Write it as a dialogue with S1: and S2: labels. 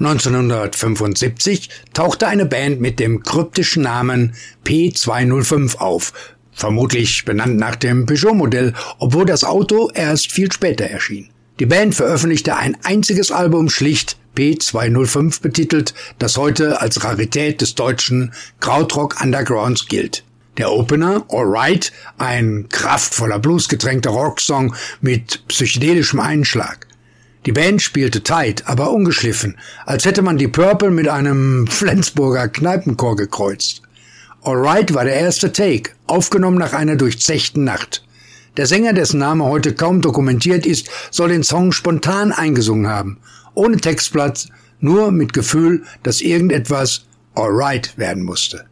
S1: 1975 tauchte eine Band mit dem kryptischen Namen P205 auf, vermutlich benannt nach dem Peugeot-Modell, obwohl das Auto erst viel später erschien. Die Band veröffentlichte ein einziges Album, schlicht P205 betitelt, das heute als Rarität des deutschen Krautrock-Undergrounds gilt. Der Opener, Alright, ein kraftvoller bluesgetränkter Rocksong mit psychedelischem Einschlag. Die Band spielte tight, aber ungeschliffen, als hätte man die Purple mit einem Flensburger Kneipenchor gekreuzt. Alright war der erste Take, aufgenommen nach einer durchzechten Nacht. Der Sänger, dessen Name heute kaum dokumentiert ist, soll den Song spontan eingesungen haben, ohne Textblatt, nur mit Gefühl, dass irgendetwas alright werden musste.